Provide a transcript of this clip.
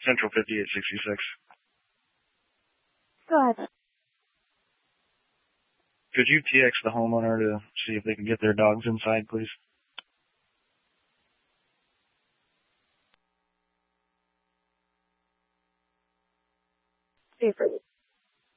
Central 5866. Go ahead. Could you TX the homeowner to see if they can get their dogs inside, please? Stay for me.